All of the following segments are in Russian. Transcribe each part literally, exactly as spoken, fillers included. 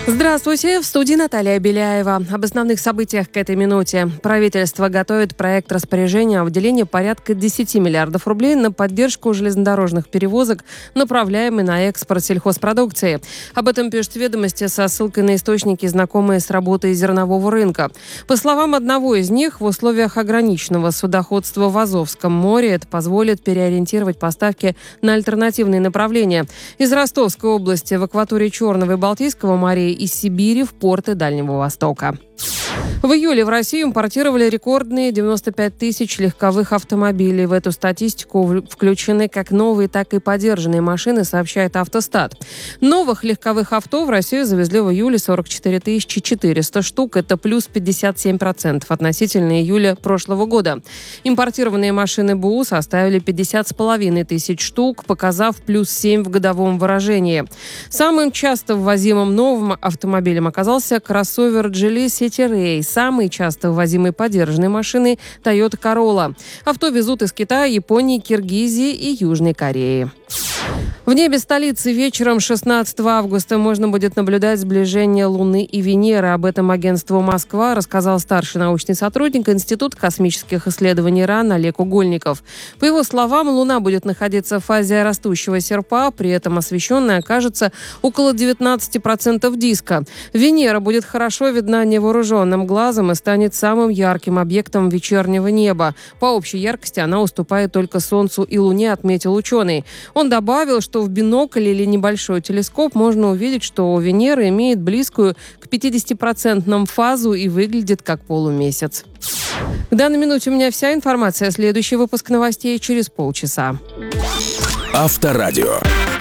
Здравствуйте, в студии Наталья Беляева. Об основных событиях к этой минуте. Правительство готовит проект распоряжения о выделении порядка десять миллиардов рублей на поддержку железнодорожных перевозок, направляемых на экспорт сельхозпродукции. Об этом пишут «Ведомости» со ссылкой на источники, знакомые с работой зернового рынка. По словам одного из них, в условиях ограниченного судоходства в Азовском море это позволит переориентировать поставки на альтернативные направления. Из Ростовской области в акватории Черного и Балтийского морей из Сибири в порты Дальнего Востока. В июле в Россию импортировали рекордные девяносто пять тысяч легковых автомобилей. В эту статистику включены как новые, так и подержанные машины, сообщает Автостат. Новых легковых авто в Россию завезли в июле сорок четыре тысячи четыреста штук. Это плюс пятьдесят семь процентов относительно июля прошлого года. Импортированные машины БУ составили пятьдесят с половиной тысяч штук, показав плюс семь в годовом выражении. Самым часто ввозимым новым автомобилем оказался кроссовер Geely City Race. Самые часто ввозимые подержанные машины Toyota Corolla. Авто везут из Китая, Японии, Киргизии и Южной Кореи. В небе столицы вечером шестнадцатого августа можно будет наблюдать сближение Луны и Венеры. Об этом агентству «Москва» рассказал старший научный сотрудник Института космических исследований РАН Олег Угольников. По его словам, Луна будет находиться в фазе растущего серпа, при этом освещенная окажется около девятнадцать процентов диска. Венера будет хорошо видна невооруженным глазом и станет самым ярким объектом вечернего неба. По общей яркости она уступает только Солнцу и Луне, отметил ученый. Он добавил, что в бинокль или небольшой телескоп можно увидеть, что Венера имеет близкую к пятидесятипроцентному фазу и выглядит как полумесяц. В данной минуте у меня вся информация. Следующий выпуск новостей через полчаса. Авторадио.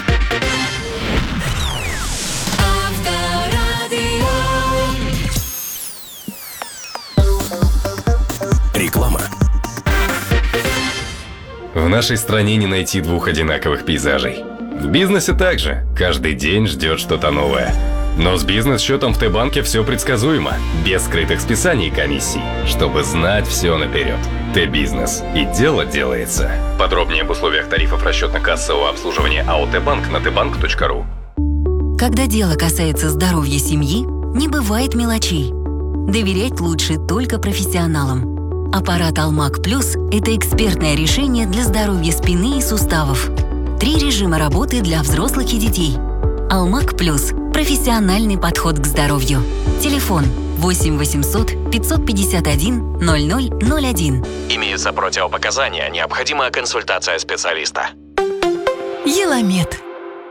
Реклама. В нашей стране не найти двух одинаковых пейзажей. В бизнесе также. Каждый день ждет что-то новое. Но с бизнес-счетом в Т-банке все предсказуемо. Без скрытых списаний и комиссий. Чтобы знать все наперед. Т-бизнес. И дело делается. Подробнее об условиях тарифов расчетно-кассового обслуживания АО Т-банк на тэ банк точка ру. Когда дело касается здоровья семьи, не бывает мелочей. Доверять лучше только профессионалам. Аппарат Алмак Плюс – это экспертное решение для здоровья спины и суставов. Три режима работы для взрослых и детей. Алмак Плюс – профессиональный подход к здоровью. Телефон восемь восемьсот пятьсот пятьдесят один ноль ноль ноль один. Имеются противопоказания, необходима консультация специалиста. Еламед.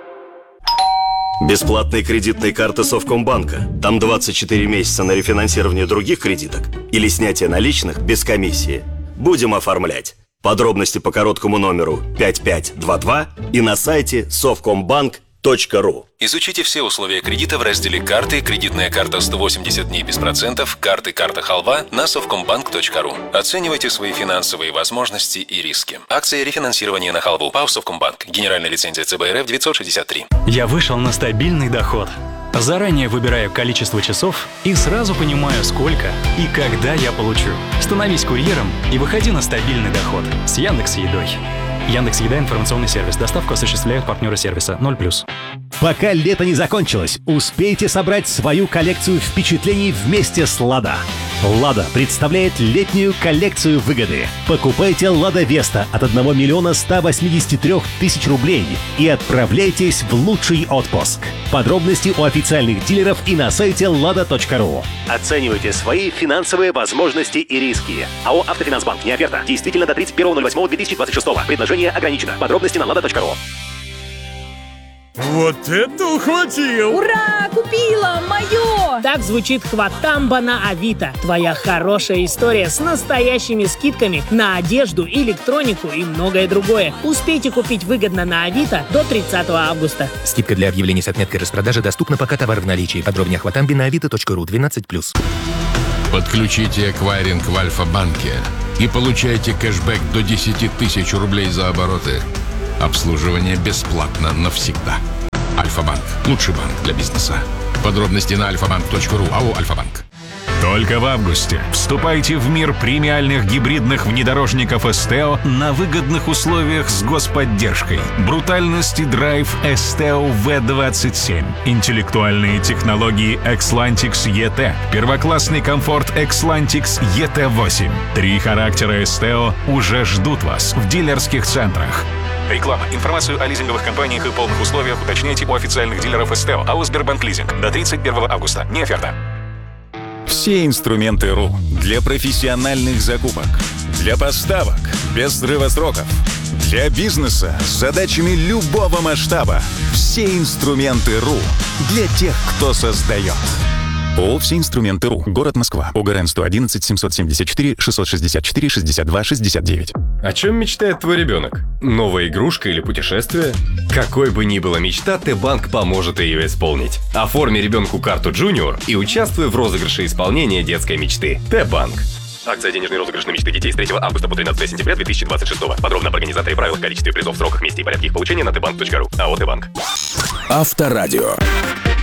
Бесплатные кредитные карты Совкомбанка. Там двадцать четыре месяца на рефинансирование других кредиток или снятие наличных без комиссии. Будем оформлять. Подробности по короткому номеру пять пять два два и на сайте совкомбанк точка ру. Изучите все условия кредита в разделе «Карты», кредитная карта сто восемьдесят дней без процентов, карты «Карта Халва» на совкомбанк точка ру. Оценивайте свои финансовые возможности и риски. Акция рефинансирования на халву. ПАО «Совкомбанк». Генеральная лицензия Цэ Бэ Эр Эф девятьсот шестьдесят три. Я вышел на стабильный доход. Заранее выбираю количество часов и сразу понимаю, сколько и когда я получу. Становись курьером и выходи на стабильный доход с Яндекс.Едой. Яндекс.Еда – информационный сервис. Доставку осуществляют партнеры сервиса ноль плюс. Пока лето не закончилось, успейте собрать свою коллекцию впечатлений вместе с «Лада». «Лада» представляет летнюю коллекцию выгоды. Покупайте «Лада Веста» от одного миллиона ста восьмидесяти трёх тысяч рублей и отправляйтесь в лучший отпуск. Подробности у официальных дилеров и на сайте лада точка ру. Оценивайте свои финансовые возможности и риски. АО «Автофинансбанк». Не оферта. Действительно до тридцать первого ноль восьмого две тысячи двадцать шестого. Предложение ограничено. Подробности на лада точка ру. Вот это ухватил! Ура! Купила! Мое! Так звучит «Хватамба» на Авито. Твоя хорошая история с настоящими скидками на одежду, электронику и многое другое. Успейте купить выгодно на Авито до тридцатого августа. Скидка для объявлений с отметкой распродажи доступна, пока товар в наличии. Подробнее о «Хватамбе» на авито точка ру. двенадцать плюс. Подключите эквайринг в Альфа-банке и получайте кэшбэк до десять тысяч рублей за обороты. Обслуживание бесплатно навсегда. Альфа-банк. Лучший банк для бизнеса. Подробности на альфа банк точка ру. АО «Альфа-банк». Только в августе вступайте в мир премиальных гибридных внедорожников Esteo на выгодных условиях с господдержкой. Брутальность и драйв Esteo ви двадцать семь. Интеллектуальные технологии Xlantix и ти. Первоклассный комфорт Xlantix и ти восемь. Три характера Esteo уже ждут вас в дилерских центрах. Реклама. Информацию о лизинговых компаниях и полных условиях уточняйте у официальных дилеров Esteo. АО «Сбербанк Лизинг». До тридцать первого августа. Не оферта. Все инструменты РУ для профессиональных закупок, для поставок без срыва сроков, для бизнеса с задачами любого масштаба. Все инструменты РУ для тех, кто создает. ООО «Все инструменты РУ». Город Москва. ОГРН сто одиннадцать семьсот семьдесят четыре шестьсот шестьдесят четыре шестьдесят два шестьдесят девять. О чем мечтает твой ребенок? Новая игрушка или путешествие? Какой бы ни была мечта, Т-банк поможет ее исполнить. Оформи ребенку карту Junior и участвуй в розыгрыше исполнения детской мечты. Т-банк. Акция «Денежный розыгрыш на мечты детей» с третьего августа по тринадцатое сентября две тысячи двадцать шестого. Подробно об организаторе, правилах, количестве призов, сроках, месте и порядке их получения на Т-банк точка ру. АО «Т-банк». Авторадио.